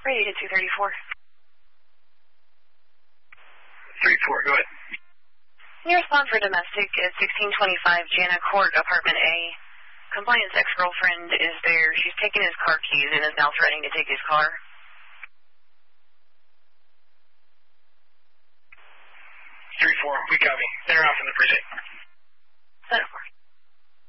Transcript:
Radio 234. 34, go ahead. Can you respond for domestic at 1625 Jana Court, Apartment A? Compliance ex-girlfriend is there. She's taken his car keys and is now threatening to take his car. 3-4, we copy. They're off in the precinct. Center 4.